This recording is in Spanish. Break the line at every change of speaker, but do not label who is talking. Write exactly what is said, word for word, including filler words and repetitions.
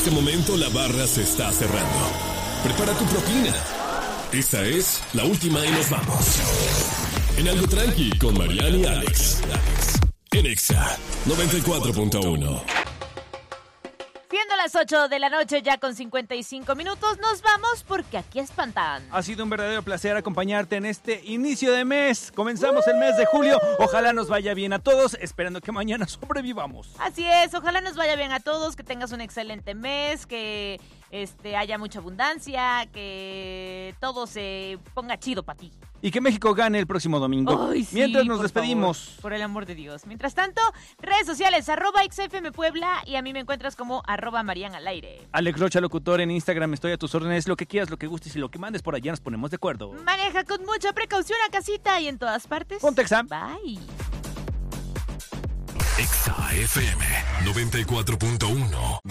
este momento la barra se está cerrando. Prepara tu propina. Esta es la última y nos vamos. En Algo Tranqui con Mariana y Alex. En Exa noventa y cuatro punto uno.
Siendo las ocho de la noche ya con cincuenta y cinco minutos, nos vamos porque aquí espantan.
Ha sido un verdadero placer acompañarte en este inicio de mes. Comenzamos uh. el mes de julio. Ojalá nos vaya bien a todos, esperando que mañana sobrevivamos.
Así es, ojalá nos vaya bien a todos, que tengas un excelente mes, que este haya mucha abundancia, que todo se ponga chido para ti.
Y que México gane el próximo domingo.
Ay, sí,
mientras nos
por
despedimos.
Favor, por el amor de Dios. Mientras tanto, redes sociales, arroba X F M Puebla, y a mí me encuentras como arroba Marian al aire.
Alex Rocha, locutor en Instagram, estoy a tus órdenes. Lo que quieras, lo que gustes y lo que mandes por allá nos ponemos de acuerdo.
Maneja con mucha precaución a casita y en todas partes.
Ponte Exa.
Bye.
Exa F M noventa y cuatro punto uno.